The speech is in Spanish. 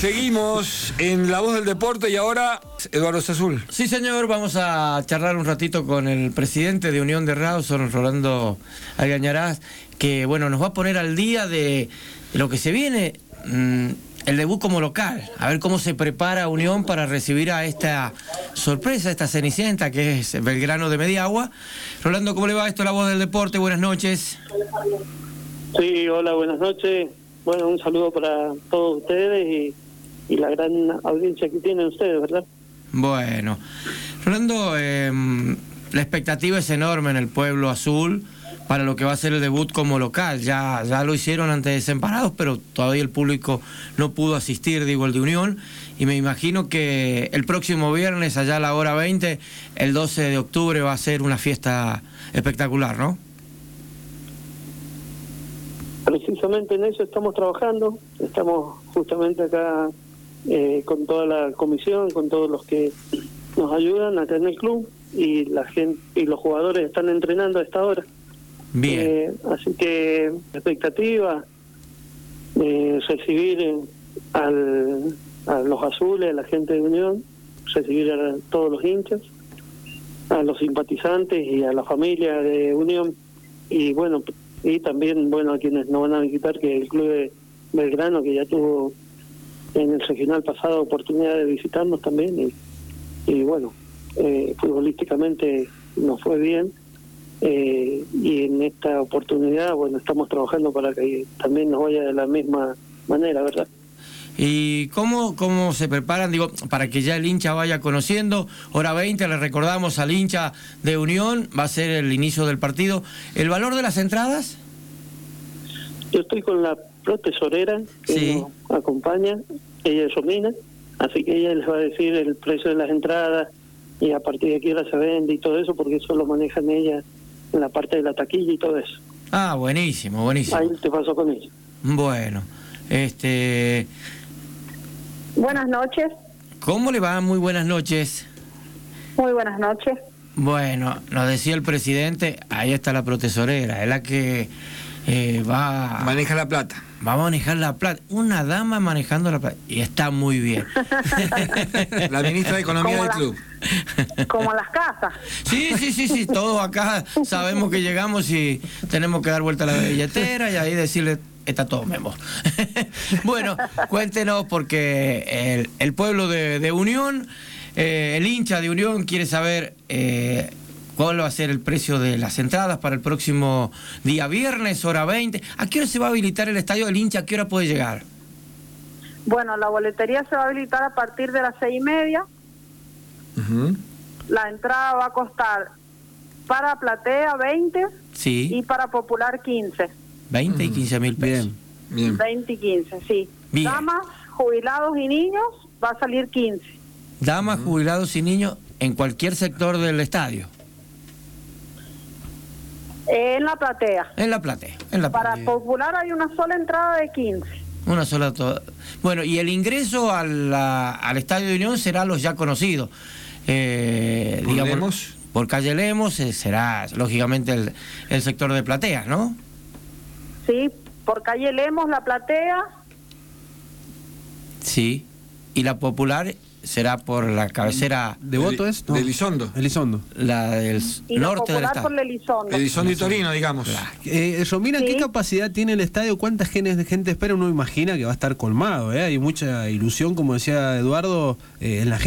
Seguimos en La Voz del Deporte y ahora Eduardo Sazul. Sí, señor, vamos a charlar un ratito con el presidente de Unión de Rawson, Rolando Algañarás, que bueno, nos va a poner al día de lo que se viene, el debut como local, a ver cómo se prepara Unión para recibir a esta sorpresa, esta cenicienta que es Belgrano de Mediagua. Rolando, ¿cómo le va? Esto es La Voz del Deporte, buenas noches. Sí, hola, buenas noches. Bueno, un saludo para todos ustedes y la gran audiencia que tienen ustedes, ¿verdad? Bueno, Rolando, la expectativa es enorme en el pueblo azul para lo que va a ser el debut como local. Ya lo hicieron ante Desamparados, pero todavía el público no pudo asistir, digo, el de Unión. Y me imagino que el próximo viernes, allá a la hora 20, el 12 de octubre, va a ser una fiesta espectacular, ¿no? Precisamente en eso estamos trabajando. Estamos justamente acá con toda la comisión, con todos los que nos ayudan acá en el club, y la gente y los jugadores están entrenando a esta hora. Bien. Así que expectativa de recibir a los azules, a la gente de Unión, recibir a todos los hinchas, a los simpatizantes y a la familia de Unión, y bueno, y también bueno a quienes no van a visitar, que el club de Belgrano, que ya tuvo en el regional pasado oportunidad de visitarnos también, y bueno, futbolísticamente nos fue bien. Y en esta oportunidad, bueno, estamos trabajando para que también nos vaya de la misma manera, ¿verdad? ¿Y cómo se preparan, digo, para que ya el hincha vaya conociendo? Hora 20, le recordamos al hincha de Unión, va a ser el inicio del partido. ¿El valor de las entradas? Yo estoy con la tesorera que sí nos acompaña, ella es Romina, así que ella les va a decir el precio de las entradas y a partir de qué hora se vende y todo eso, porque eso lo manejan ella en la parte de la taquilla y todo eso. Ah, buenísimo, buenísimo. Ahí te paso con ella. Bueno, Buenas noches. ¿Cómo le va? Muy buenas noches. Muy buenas noches. Bueno, nos decía el presidente, ahí está la protesorera, es la que maneja la plata. Va a manejar la plata. Una dama manejando la plata. Y está muy bien. La ministra de Economía del club. Como las casas. Sí. Todos acá sabemos que llegamos y tenemos que dar vuelta a la billetera y ahí decirle, está todo memo. Bueno, cuéntenos, porque el pueblo de Unión, el hincha de Unión quiere saber cuál va a ser el precio de las entradas para el próximo día viernes, hora 20. ¿A qué hora se va a habilitar el estadio del hincha? ¿A qué hora puede llegar? Bueno, la boletería se va a habilitar a partir de las 6:30. La entrada va a costar para platea 20 y para popular 15. 20 y 15 mil pesos. Bien. 20 y 15, sí. Bien. Damas, jubilados y niños va a salir 15. Damas, jubilados y niños en cualquier sector del estadio. En la platea. En la platea. Para popular hay una sola entrada de 15. Una sola. Bueno, y el ingreso al estadio de Unión será los ya conocidos. Digamos, por calle Lemos será lógicamente el sector de platea, ¿no? Sí, por calle Lemos, la platea. Sí, y la popular será por la cabecera... ¿Devoto es? No. De Elizondo. Elizondo. La del y norte del la popular estado. por Elizondo. Elizondo y Torino, digamos. Romina, Sí. ¿qué capacidad tiene el estadio? ¿Cuánta gente espera? Uno imagina que va a estar colmado, ¿eh? Hay mucha ilusión, como decía Eduardo, en la gente.